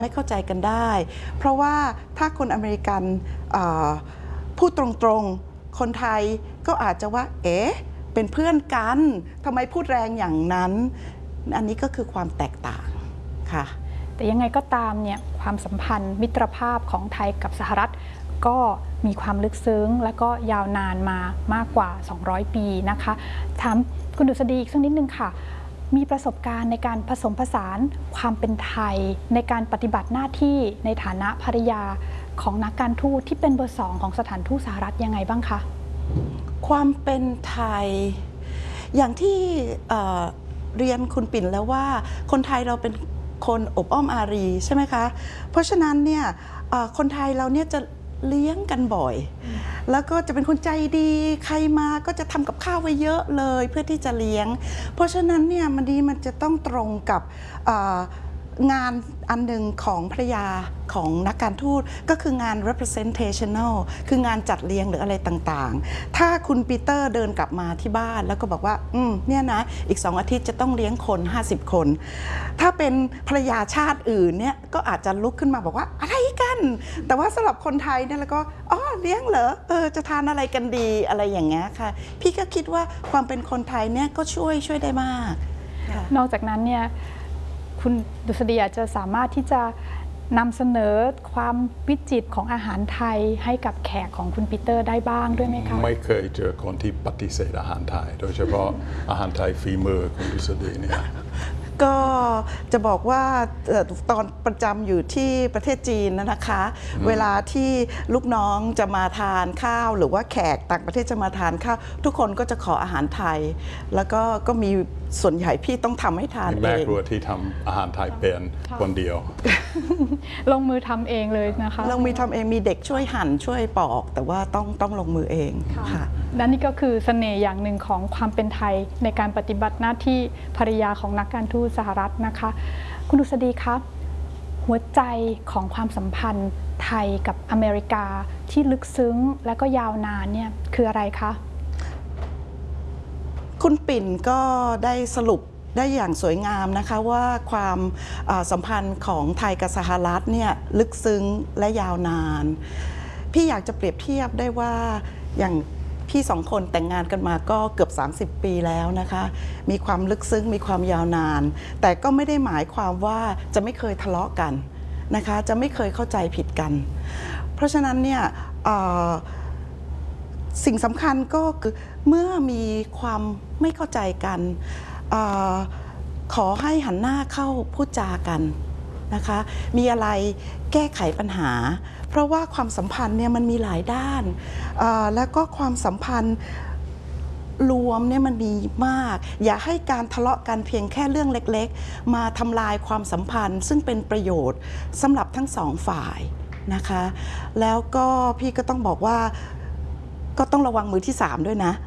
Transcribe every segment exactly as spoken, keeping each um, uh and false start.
ไม่เข้าใจกันได้เพราะว่าถ้าคนอเมริกันพูดตรงๆคนไทยก็อาจจะว่าเอ๊ะเป็นเพื่อนกันทำไมพูดแรงอย่างนั้นอันนี้ก็คือความแตกต่างค่ะแต่ยังไงก็ตามเนี่ยความสัมพันธ์มิตรภาพของไทยกับสหรัฐก็มีความลึกซึ้งและก็ยาวนานมามากกว่าสองร้อยปีนะคะถามคุณดุษฎีอีกสักนิดนึงค่ะมีประสบการณ์ในการผสมผสานความเป็นไทยในการปฏิบัติหน้าที่ในฐานะภริยาของนักการทูตที่เป็นเบอร์สองของสถานทูตสหรัฐยังไงบ้างคะความเป็นไทยอย่างที่เอ่อเรียนคุณปิ่นแล้วว่าคนไทยเราเป็นคนอบอ้อมอารีใช่ไหมคะเพราะฉะนั้นเนี่ยคนไทยเราเนี่ยจะเลี้ยงกันบ่อยแล้วก็จะเป็นคนใจดีใครมาก็จะทำกับข้าวไว้เยอะเลยเพื่อที่จะเลี้ยงเพราะฉะนั้นเนี่ยมันดีมันจะต้องตรงกับงานอันหนึ่งของภรรยาของนักการทูตก็คืองาน representational คืองานจัดเลี้ยงหรืออะไรต่างๆถ้าคุณปีเตอร์เดินกลับมาที่บ้านแล้วก็บอกว่าอืมเนี่ยนะอีกสองอาทิตย์จะต้องเลี้ยงคนห้าสิบคนถ้าเป็นภรรยาชาติอื่นเนี่ยก็อาจจะลุกขึ้นมาบอกว่าอะไรกันแต่ว่าสำหรับคนไทยเนี่ยแล้วก็อ๋อเลี้ยงเหรอเออจะทานอะไรกันดีอะไรอย่างเงี้ยค่ะพี่ก็คิดว่าความเป็นคนไทยเนี่ยก็ช่วยช่วยได้มากนอกจากนั้นเนี่ยคุณดุษฎีอาจจะสามารถที่จะนำเสนอความวิจิตรของอาหารไทยให้กับแขกของคุณปีเตอร์ได้บ้างด้วยไหมคะไม่เคยเจอคนที่ปฏิเสธอาหารไทยโดยเฉพาะอาหารไทยฝีมือคุณดุษฎีเนี่ยก็จะบอกว่าตอนประจำอยู่ที่ประเทศจีนนะคะเวลาที่ลูกน้องจะมาทานข้าวหรือว่าแขกต่างประเทศจะมาทานข้าวทุกคนก็จะขออาหารไทยแล้วก็ก็มีส่วนใหญ่พี่ต้องทำให้ทานเองแม่ครัวที่ทำอาหารไทยเป็นคนเดียวลงมือทำเองเลยนะคะลงมือทำเองมีเด็กช่วยหั่นช่วยปอกแต่ว่าต้องต้องลงมือเองค่ะและนี่ก็คือเสน่ห์อย่างหนึ่งของความเป็นไทยในการปฏิบัติหน้าที่ภริยาของนักการทูตสหรัฐนะคะคุณดุษฎีคะหัวใจของความสัมพันธ์ไทยกับอเมริกาที่ลึกซึ้งและก็ยาวนานเนี่ยคืออะไรคะคุณปิ่นก็ได้สรุปได้อย่างสวยงามนะคะว่าความสัมพันธ์ของไทยกับสหรัฐเนี่ยลึกซึ้งและยาวนานพี่อยากจะเปรียบเทียบได้ว่าอย่างพี่สองคนแต่งงานกันมาก็เกือบสามสิบปีแล้วนะคะมีความลึกซึ้งมีความยาวนานแต่ก็ไม่ได้หมายความว่าจะไม่เคยทะเลาะกันนะคะจะไม่เคยเข้าใจผิดกันเพราะฉะนั้นเนี่ยสิ่งสำคัญก็คือเมื่อมีความไม่เข้าใจกันอขอให้หันหน้าเข้าพูดจากันนะคะมีอะไรแก้ไขปัญหาเพราะว่าความสัมพันธ์เนี่ยมันมีหลายด้านแล้วก็ความสัมพันธ์รวมเนี่ยมันมีมากอย่าให้การทะเลาะกันเพียงแค่เรื่องเล็กๆมาทำลายความสัมพันธ์ซึ่งเป็นประโยชน์สำหรับทั้งสองฝ่ายนะคะแล้วก็พี่ก็ต้องบอกว่าก็ต้องระวังมือที่สามด้วยนะ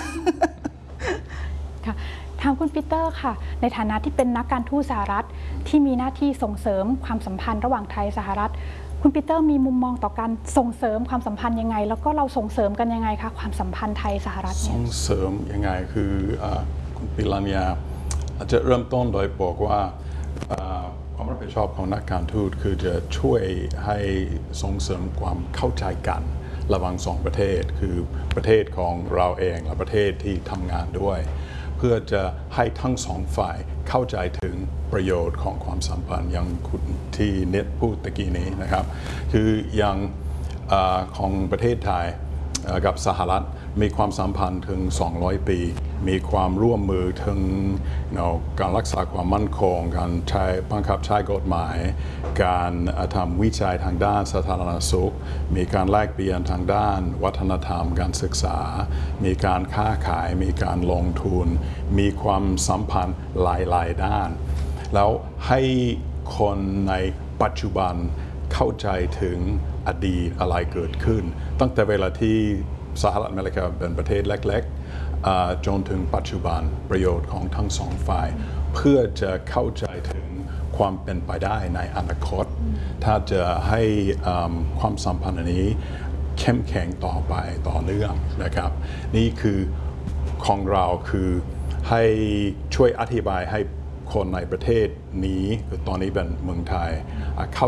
ค่ะทางคุณปีเตอร์ค่ะในฐานะที่เป็นนักการทูตสหรัฐที่มีหน้าที่ส่งเสริมความสัมพันธ์ระหว่างไทยสหรัฐคุณปีเตอร์มีมุมมองต่อการส่งเสริมความสัมพันธ์ยังไงแล้วก็เราส่งเสริมกันยังไงคะความสัมพันธ์ไทยสหรัฐเนี่ยส่งเสริมยังไงคือคุณปิลานียอาจจะเริ่มต้นโดยบอกว่าความรับผิดชอบของนักการทูตคือจะช่วยให้ส่งเสริมความเข้าใจกันระหว่างสองประเทศคือประเทศของเราเองและประเทศที่ทำงานด้วยเพื่อจะให้ทั้งสองฝ่ายเข้าใจถึงประโยชน์ของความสัมพันธ์อย่างคุณที่เน็ตพูดตะกี้นี้นะครับคืออย่างของประเทศไทยกับสหรัฐมีความสัมพันธ์ถึงสองร้อยปีมีความร่วมมือถึงการรักษาความมั่นคงการใช้บังคับใช้กฎหมายการทำวิจัยทางด้านสาธารณสุขมีการแลกเปลี่ยนทางด้านวัฒนธรรมการศึกษามีการค้าขายมีการลงทุนมีความสัมพันธ์หลายๆด้านแล้วให้คนในปัจจุบันเข้าใจถึงอดีตอะไรเกิดขึ้นตั้งแต่เวลาที่สหรัฐอเมริกาเป็นประเทศเล็กๆจนถึงปัจจุบันประโยชน์ของทั้งสองฝ่ายเพื่อจะเข้าใจถึงความเป็นไปได้ในอนาคตถ้าจะให้ความสัมพันธ์อันนี้เข้มแข็งต่อไปต่อเนื่องนะครับนี่คือของเราคือให้ช่วยอธิบายให้คนในประเทศนี้คือตอนนี้เป็นเมืองไทยเข้า